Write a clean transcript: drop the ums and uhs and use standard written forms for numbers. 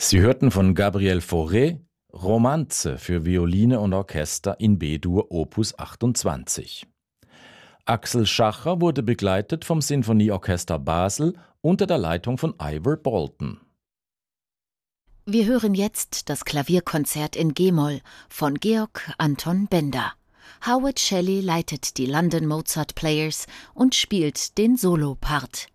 Sie hörten von Gabriel Fauré Romanze für Violine und Orchester in B-Dur Opus 28. Axel Schacher wurde begleitet vom Sinfonieorchester Basel unter der Leitung von Ivor Bolton. Wir hören jetzt das Klavierkonzert in G-Moll von Georg Anton Benda. Howard Shelley leitet die London Mozart Players und spielt den Solopart.